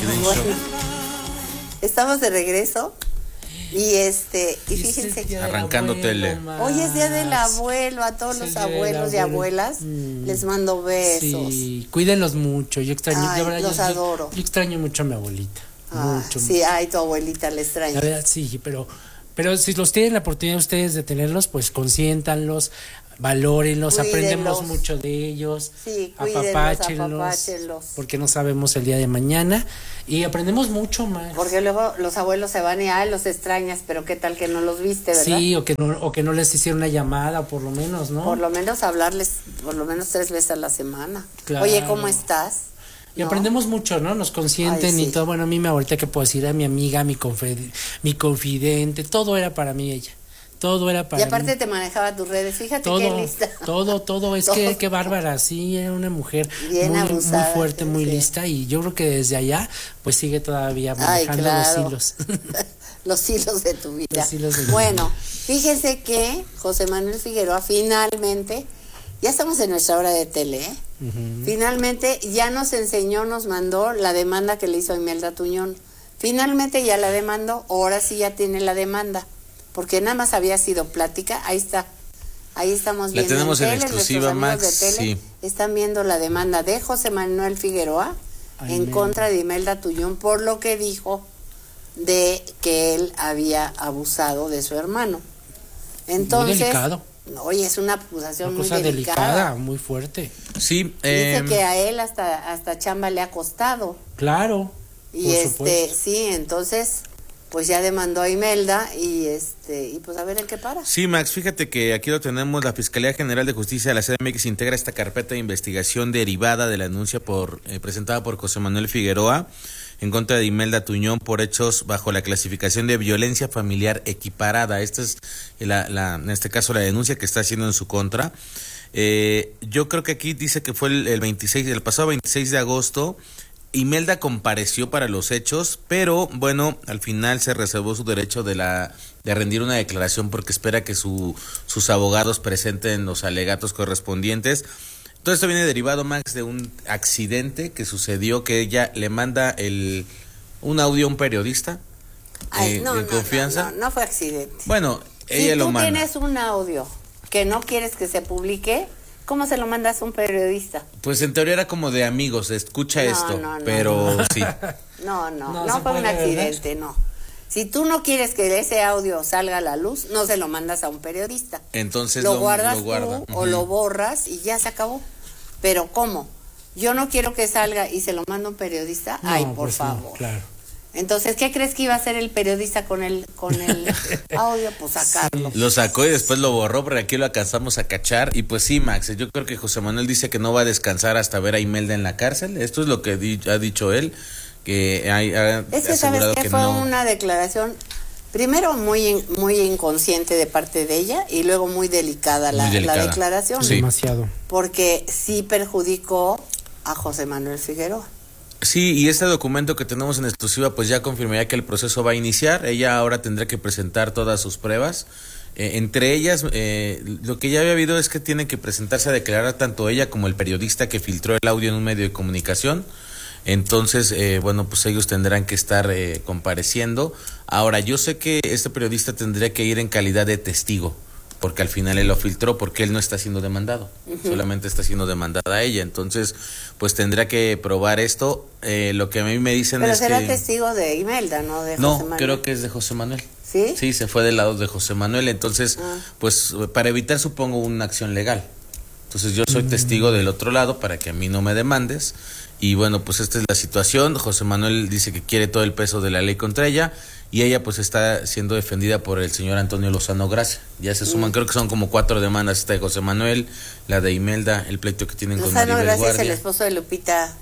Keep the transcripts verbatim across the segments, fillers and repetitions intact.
Morning Bueno, Show. estamos de regreso y este y fíjense que Arrancando tele. hoy es día del abuelo, a todos Es los el día del abuelos y abuelo. abuelas Mm. les mando besos. Sí, cuídenlos mucho. Yo extraño, Ay, la verdad, los yo, adoro. Yo extraño mucho a mi abuelita. Ah, mucho. sí, ay, tu abuelita le extraña. La verdad, sí, pero, pero si los tienen la oportunidad ustedes de tenerlos, pues consiéntanlos, valórenlos, Cuídenlos. aprendemos mucho de ellos. Sí, cuídenlos, apapáchenlos, apapáchenlos. porque no sabemos el día de mañana y aprendemos mucho más. Porque luego los abuelos se van y ay, los extrañas, pero qué tal que no los viste, ¿verdad? Sí, o que no, o que no les hicieron una llamada, por lo menos, ¿no? Por lo menos hablarles, por lo menos tres veces a la semana. Claro. Oye, ¿cómo estás? Y ¿No? aprendemos mucho, ¿no? Nos consienten Ay, y sí. todo. Bueno, a mí me ahorita que puedo decir, a mi amiga, mi, confide- mi confidente, todo era para mí ella. Todo era para Y aparte mí. te manejaba tus redes, fíjate Todo, qué lista. todo, todo, es Todo. que qué bárbara, sí, era una mujer Bien muy, abusada, muy fuerte, muy sí. lista y yo creo que desde allá pues sigue todavía Ay, manejando claro. los hilos. Los hilos de tu vida. Los hilos de mi Bueno, fíjense que José Manuel Figueroa finalmente, ya estamos en nuestra hora de tele, ¿eh? Ujú. Finalmente ya nos enseñó, nos mandó la demanda que le hizo a Imelda Tuñón. Finalmente ya la demandó, ahora sí ya tiene la demanda, porque nada más había sido plática, ahí está. Ahí estamos La viendo tenemos en tele, exclusiva, nuestros amigos Max, de tele sí. están viendo la demanda de José Manuel Figueroa Ay, en men. contra de Imelda Tuñón por lo que dijo de que él había abusado de su hermano. Entonces, muy delicado. oye, es una acusación Una muy cosa delicada. delicada, muy fuerte. Sí, Dice eh, que a él hasta hasta chamba le ha costado. Claro. Y por este, supuesto. sí, entonces pues ya demandó a Imelda y este y pues a ver en qué para. sí, Max, fíjate que aquí lo tenemos. La Fiscalía General de Justicia de la C D M X integra esta carpeta de investigación derivada de la denuncia por eh, presentada por José Manuel Figueroa en contra de Imelda Tuñón por hechos bajo la clasificación de violencia familiar equiparada. Esta es la, la en este caso la denuncia que está haciendo en su contra. Eh, yo creo que aquí dice que fue el, el veintiséis, el pasado veintiséis de agosto. Imelda compareció para los hechos, pero bueno, al final se reservó su derecho de la de rendir una declaración porque espera que su, sus abogados presenten los alegatos correspondientes. Todo esto viene derivado, Max, de un accidente que sucedió, que ella le manda el un audio a un periodista Ay, eh, no, de no, confianza. no, no, no fue accidente. Bueno, ella si lo tú manda. tienes un audio que no quieres que se publique, ¿cómo se lo mandas a un periodista? Pues en teoría era como de amigos, escucha No, esto, no, no, pero no. sí. No, no, No no, se fue un puede, accidente, no. Si tú no quieres que ese audio salga a la luz, no se lo mandas a un periodista. Entonces lo lo, guardas lo guarda. tú o lo borras y ya se acabó. Pero ¿cómo? Yo no quiero que salga y se lo manda un periodista. No, Ay, por pues no, favor. claro. Entonces, ¿qué crees que iba a hacer el periodista con el con el audio? Pues sacarlo. Lo sacó y después lo borró, porque aquí lo alcanzamos a cachar. Y pues sí, Max, yo creo que José Manuel dice que no va a descansar hasta ver a Imelda en la cárcel. Esto es lo que di- ha dicho él, que hay, ha Es que, ¿sabes asegurado qué? que Fue no. una declaración, primero muy in- muy inconsciente de parte de ella y luego muy delicada la, Muy delicada. la declaración. Sí. Demasiado. Porque sí perjudicó a José Manuel Figueroa. Sí, y este documento que tenemos en exclusiva pues ya confirmaría que el proceso va a iniciar. Ella ahora tendrá que presentar todas sus pruebas. Eh, entre ellas, eh, lo que ya había habido es que tiene que presentarse a declarar tanto ella como el periodista que filtró el audio en un medio de comunicación. Entonces, eh, bueno, pues ellos tendrán que estar eh, compareciendo. Ahora, yo sé que este periodista tendría que ir en calidad de testigo, porque al final él lo filtró, porque él no está siendo demandado, uh-huh. solamente está siendo demandada ella. Entonces, pues tendrá que probar esto. Eh, lo que a mí me dicen Pero es será que... testigo de Imelda, ¿no? De José No, Manuel. creo que es de José Manuel. ¿Sí? Sí, se fue del lado de José Manuel. Entonces, Ah. pues para evitar, supongo, una acción legal. Entonces yo soy testigo del otro lado para que a mí no me demandes. Y bueno, pues esta es la situación. José Manuel dice que quiere todo el peso de la ley contra ella. Y ella pues está siendo defendida por el señor Antonio Lozano Gracia. Ya se suman, mm. creo que son como cuatro demandas. Esta de José Manuel, la de Imelda, el pleito que tienen Lozano con Maribel Gracia Guardia. es el esposo de Lupita.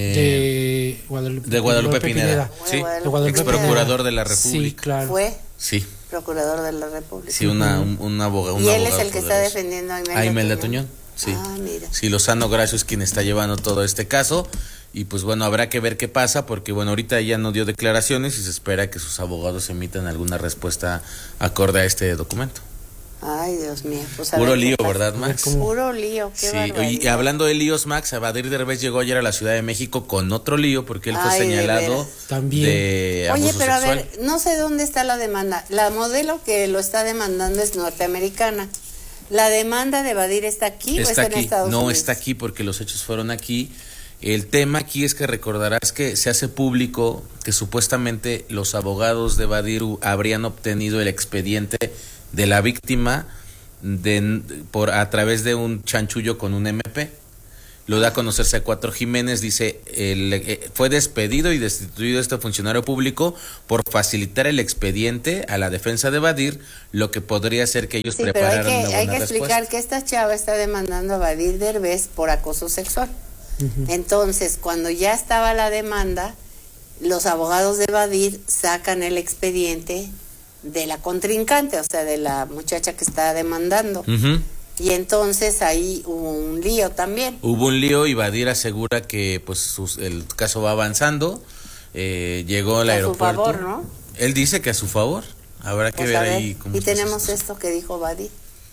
Eh, de Guadalupe, de Guadalupe, Guadalupe Pineda. Pineda. Sí, De Guadalupe ex procurador de la República. Sí, claro. Fue Sí. procurador de la República. Sí, una, un, un abogado. Un y él abogado es el que está poderoso. defendiendo a Imelda, A Imelda Tuñón. Tuñón. Sí. Ah, mira. Sí, Lozano Gracio es quien está llevando todo este caso. Y pues bueno, habrá que ver qué pasa, porque bueno, ahorita ella no dio declaraciones y se espera que sus abogados emitan alguna respuesta acorde a este documento. Ay, Dios mío. Pues a Puro ver qué lío, pasa. ¿verdad, Max? Puro lío, qué Sí, barbaridad. y hablando de líos, Max, Badir Derbez llegó ayer a la Ciudad de México con otro lío porque él fue Ay, de señalado veras. También. de abuso Oye, pero sexual. a ver, no sé dónde está la demanda. La modelo que lo está demandando es norteamericana. ¿La demanda de Badir está aquí Está o está aquí, en Estados no Unidos? está aquí porque los hechos fueron aquí. El tema aquí es que recordarás que se hace público que supuestamente los abogados de Badir habrían obtenido el expediente de la víctima de, por a través de un chanchullo con un eme pe. Lo da a conocerse a Cuatro Jiménez, dice, el, eh, fue despedido y destituido este funcionario público por facilitar el expediente a la defensa de Badir, lo que podría ser que ellos Sí, pero hay prepararan que, una buena hay que explicar respuesta. que esta chava está demandando a Badir Derbez por acoso sexual. Entonces, cuando ya estaba la demanda, los abogados de Badir sacan el expediente de la contrincante, o sea, de la muchacha que está demandando. Ujú. Y entonces ahí hubo un lío también. Hubo un lío y Badir asegura que pues sus- el caso va avanzando, eh, llegó al A su aeropuerto. favor, ¿no? Él dice que a su favor, habrá que Pues ver a ver, ahí cómo y está esa tenemos situación. esto que dijo Badir.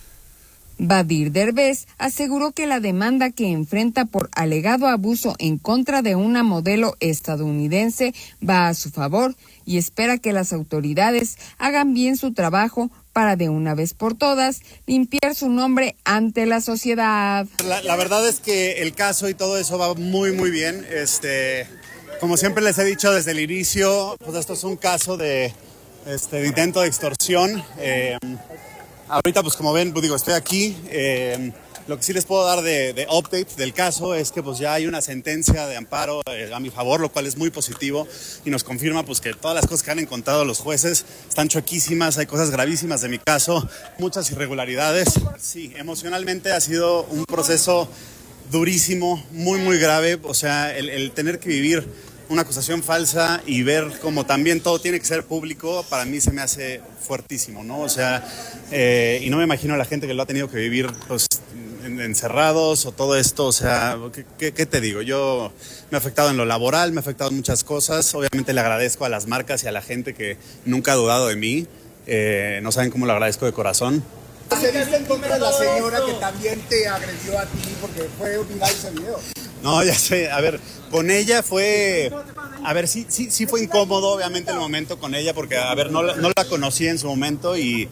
Badir Derbez aseguró que la demanda que enfrenta por alegado abuso en contra de una modelo estadounidense va a su favor y espera que las autoridades hagan bien su trabajo para de una vez por todas limpiar su nombre ante la sociedad. La, la verdad es que el caso y todo eso va muy muy bien. Este, como siempre les he dicho desde el inicio, pues esto es un caso de, este, de intento de extorsión. Eh, ahorita pues como ven, pues digo, estoy aquí. Eh, lo que sí les puedo dar de, de update del caso es que pues ya hay una sentencia de amparo eh, a mi favor, lo cual es muy positivo y nos confirma pues que todas las cosas que han encontrado los jueces están choquísimas, hay cosas gravísimas de mi caso, muchas irregularidades. Sí, emocionalmente ha sido un proceso durísimo, muy muy grave, o sea, el, el tener que vivir una acusación falsa y ver como también todo tiene que ser público, para mí se me hace fuertísimo, ¿no? O sea, eh, y no me imagino a la gente que lo ha tenido que vivir pues, en, encerrados o todo esto, o sea, ¿qué, qué, qué te digo? Yo me ha afectado en lo laboral, me ha afectado en muchas cosas, obviamente le agradezco a las marcas y a la gente que nunca ha dudado de mí, eh, no saben cómo lo agradezco de corazón. Se dice en contra de la señora que también te agredió a ti porque fue viral ese video. No, ya sé, a ver, con ella fue, a ver, sí, sí, sí fue incómodo obviamente el momento con ella porque, a ver, no, la- no la conocí en su momento y,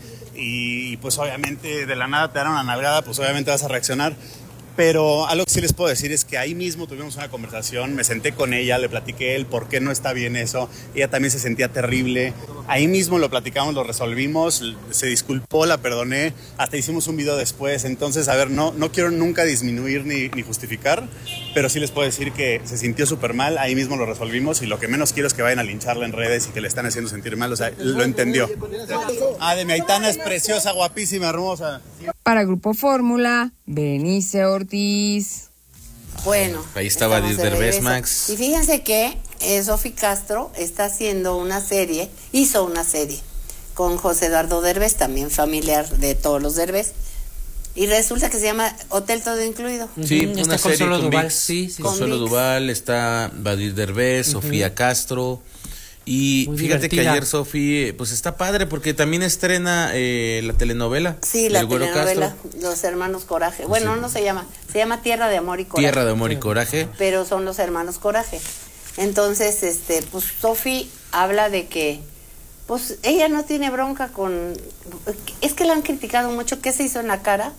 y pues obviamente de la nada te dan una nalgada, pues obviamente vas a reaccionar. Pero algo que sí les puedo decir es que ahí mismo tuvimos una conversación, me senté con ella, le platiqué el por qué no está bien eso, ella también se sentía terrible, ahí mismo lo platicamos, lo resolvimos, se disculpó, la perdoné, hasta hicimos un video después, entonces, a ver, no, no quiero nunca disminuir ni, ni justificar, pero sí les puedo decir que se sintió súper mal, ahí mismo lo resolvimos y lo que menos quiero es que vayan a lincharla en redes y que le están haciendo sentir mal, o sea, lo entendió. Ah, de mi Aitana es preciosa, guapísima, hermosa. Para Grupo Fórmula, Berenice Ortiz. Bueno, Ahí está estamos Badir de Derbez, regreso. Max. Y fíjense que eh, Sofi Castro está haciendo una serie, hizo una serie con José Eduardo Derbez, también familiar de todos los Derbez. Y resulta que se llama Hotel Todo Incluido. Sí, Ujú, una está serie Consuelo con Duval, VIX. sí, sí. Consuelo Con VIX. Duval, está Badir Derbez, Sofía Castro. Y Muy fíjate que divertida. ayer Sofi, pues está padre porque también estrena eh, la telenovela. Sí, la del Güero telenovela Castro. Los Hermanos Coraje. Bueno, no se llama, se llama Tierra de Amor y Coraje. Tierra de Amor y Coraje. Pero son los Hermanos Coraje. Entonces, este, pues Sofi habla de que, pues ella no tiene bronca con, es que la han criticado mucho. ¿Qué se hizo en la cara?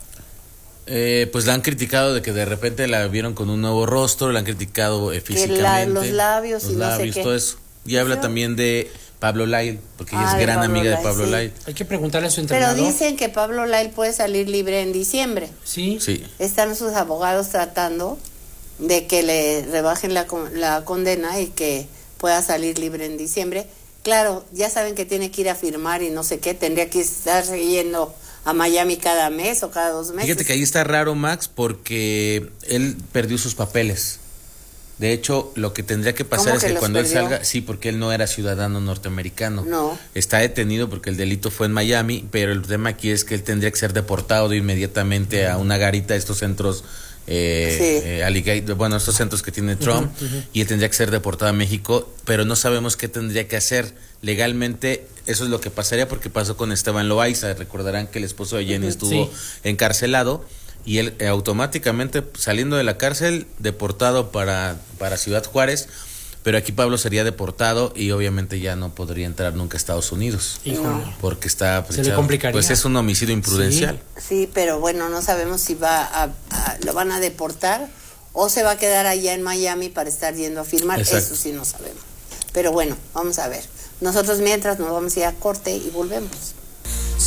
Eh, pues la han criticado de que de repente la vieron con un nuevo rostro, la han criticado eh, físicamente. la- los labios los y no sé labios, qué. todo eso. Y habla Eso- también de Pablo Lyle, porque ella Ah, es de gran Pablo amiga de Lyle, Pablo sí. Lyle. Hay que preguntarle a su Pero entrenador. dicen que Pablo Lyle puede salir libre en diciembre. Sí. Sí. Están sus abogados tratando de que le rebajen la, con- la condena y que pueda salir libre en diciembre. Claro, ya saben que tiene que ir a firmar y no sé qué, tendría que estar yendo a Miami cada mes o cada dos meses. Fíjate que ahí está raro, Max, porque él perdió sus papeles. De hecho, lo que tendría que pasar ¿Cómo es que que los cuando él perdió? salga, sí, porque él no era ciudadano norteamericano. No. Está detenido porque el delito fue en Miami, pero el tema aquí es que él tendría que ser deportado de inmediatamente a una garita, a estos centros eh, Sí. eh, alligator, bueno, estos centros que tiene Trump, Ujú, ujú. y él tendría que ser deportado a México, pero no sabemos qué tendría que hacer legalmente. Eso es lo que pasaría, porque pasó con Esteban Loaiza. Recordarán que el esposo de Jenny estuvo Sí. encarcelado y él eh, automáticamente saliendo de la cárcel deportado para, para Ciudad Juárez, pero aquí Pablo sería deportado y obviamente ya no podría entrar nunca a Estados Unidos. Híjole. Porque está Se le complicaría. pues es un homicidio imprudencial. Sí, pero bueno, no sabemos si va a, a- lo van a deportar o se va a quedar allá en Miami para estar yendo a firmar. Exacto. Eso sí no sabemos. Pero bueno, vamos a ver. Nosotros mientras nos vamos a ir a corte y volvemos.